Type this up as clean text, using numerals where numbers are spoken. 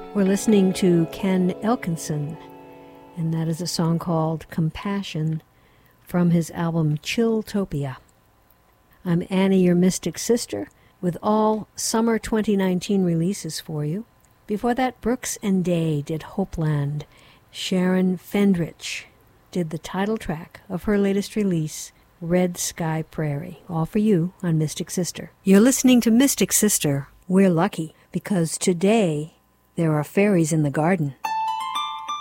We're listening to Ken Elkinson, and that is a song called Compassion from his album Chilltopia. I'm Annie, your Mystic Sister, with all summer 2019 releases for you. Before that, Brooks and Day did Hopeland. Sharon Fendrich did the title track of her latest release, Red Sky Prairie, all for you on Mystic Sister. You're listening to Mystic Sister. We're lucky because today there are fairies in the garden.